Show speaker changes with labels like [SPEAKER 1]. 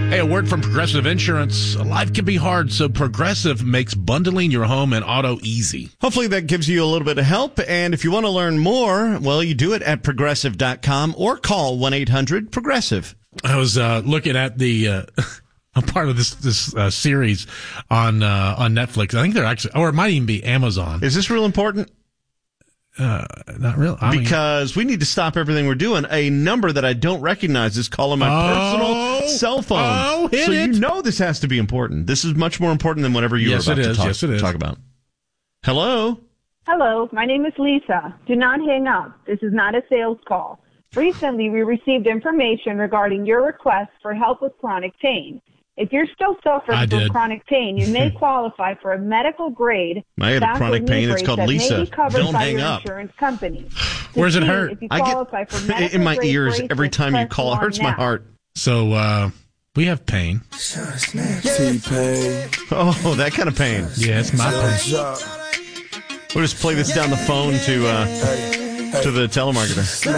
[SPEAKER 1] Hey, a word from Progressive Insurance. Life can be hard, so Progressive makes bundling your home and auto easy.
[SPEAKER 2] Hopefully that gives you a little bit of help. And if you want to learn more, well, you do it at Progressive.com or call 1-800-PROGRESSIVE.
[SPEAKER 1] I was looking at the a part of this series on Netflix. I think they're actually, or it might even be Amazon.
[SPEAKER 2] Is this real important?
[SPEAKER 1] Not really.
[SPEAKER 2] Because we need to stop everything we're doing. A number that I don't recognize is calling my personal cell phone. So you know this has to be important. This is much more important than whatever you were about to talk about. Hello?
[SPEAKER 3] Hello, my name is Lisa. Do not hang up. This is not a sales call. Recently, we received information regarding your request for help with chronic pain. If you're still suffering from chronic pain, you may qualify for a medical grade.
[SPEAKER 2] I have chronic pain. It's called Lisa.
[SPEAKER 3] Don't hang up. Insurance company.
[SPEAKER 1] Where's it hurt?
[SPEAKER 3] I get
[SPEAKER 2] in my ears every time you call. It hurts my heart.
[SPEAKER 1] So we have pain.
[SPEAKER 2] T-pain. Oh, that kind of pain.
[SPEAKER 1] Yeah, it's my pain.
[SPEAKER 2] We'll just play this down the phone to the telemarketer.